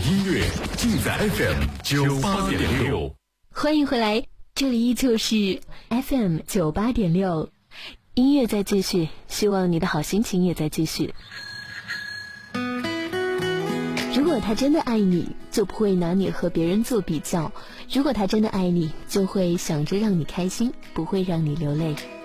音乐尽在 FM98.6。 欢迎回来，这里依旧是 FM98.6，音乐在继续，希望你的好心情也在继续。如果他真的爱你，就不会拿你和别人做比较；如果他真的爱你，就会想着让你开心，不会让你流泪。